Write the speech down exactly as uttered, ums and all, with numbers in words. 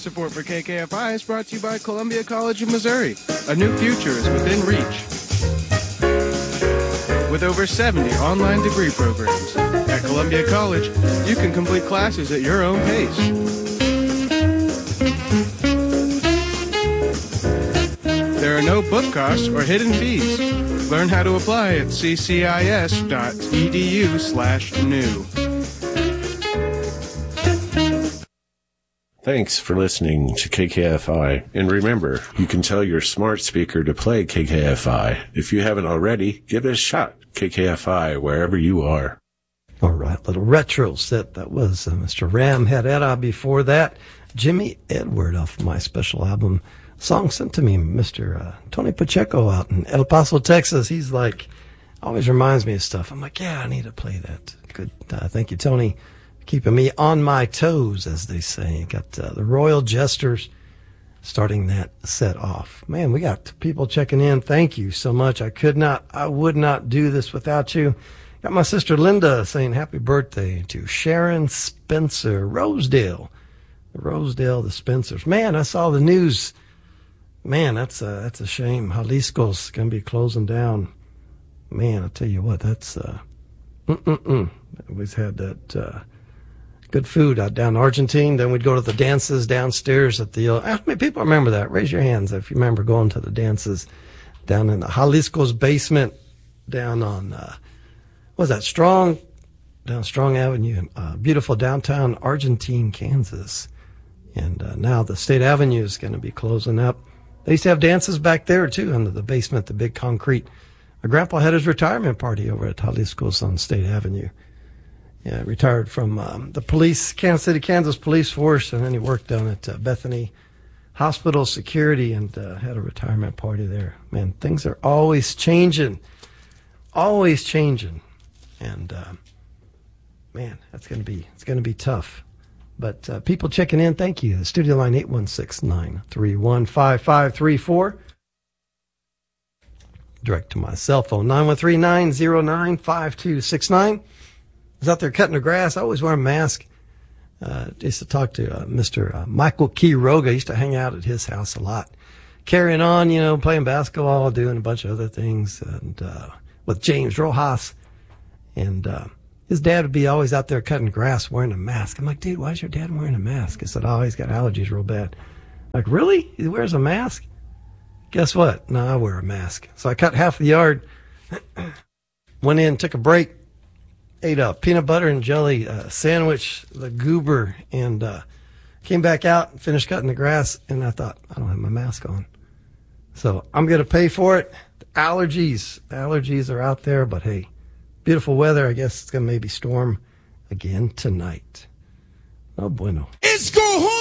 Support for K K F I is brought to you by Columbia College of Missouri. A new future is within reach. With over seventy online degree programs, at Columbia College, you can complete classes at your own pace. There are no book costs or hidden fees. Learn how to apply at ccis.edu slash new. Thanks for listening to K K F I. And remember, you can tell your smart speaker to play K K F I. If you haven't already, give it a shot. K K F I, wherever you are. All right, little retro set. That was uh, Mister Ram Herrera. Before that, Jimmy Edward off my special album. Song sent to me, Mister Uh, Tony Pacheco out in El Paso, Texas. He's like, always reminds me of stuff. I'm like, yeah, I need to play that. Good. Uh, thank you, Tony. Keeping me on my toes, as they say. Got uh, the Royal Jesters starting that set off. Man, we got people checking in. Thank you so much. I could not, I would not do this without you. Got my sister Linda saying happy birthday to Sharon Spencer, Rosedale. The Rosedale, the Spencers. Man, I saw the news. Man, that's a, that's a shame. Jalisco's going to be closing down. Man, I tell you what, that's, uh, mm-mm-mm. Always had that, uh, good food out down in Argentine. Then we'd go to the dances downstairs at the, uh, how many people remember that? Raise your hands if you remember going to the dances down in the Jalisco's basement down on, uh, what was that? Strong, down Strong Avenue, uh, beautiful downtown Argentine, Kansas. And, uh, now the State Avenue is going to be closing up. They used to have dances back there too, under the basement, the big concrete. My grandpa had his retirement party over at Jalisco's on State Avenue. Yeah, retired from um, the police, Kansas City, Kansas police force, and then he worked down at uh, Bethany Hospital Security and uh, had a retirement party there. Man, things are always changing, always changing, and uh, man, that's gonna be it's gonna be tough. But uh, people checking in, thank you. The studio line eight one six nine three one five five three four. Direct to my cell phone nine one three nine zero nine five two six nine. I was out there cutting the grass. I always wear a mask. Uh, I used to talk to uh, Mister Uh, Michael Quiroga. I used to hang out at his house a lot. Carrying on, you know, playing basketball, doing a bunch of other things, and uh, with James Rojas. And uh, his dad would be always out there cutting grass wearing a mask. I'm like, dude, why is your dad wearing a mask? He said, oh, he's got allergies real bad. I'm like, really? He wears a mask? Guess what? No, I wear a mask. So I cut half the yard, went in, took a break, ate a peanut butter and jelly uh, sandwich, the goober, and uh, came back out and finished cutting the grass. And I thought, I don't have my mask on. So I'm going to pay for it. The allergies, allergies are out there, but hey, beautiful weather. I guess it's going to maybe storm again tonight. Oh, bueno. It's go home.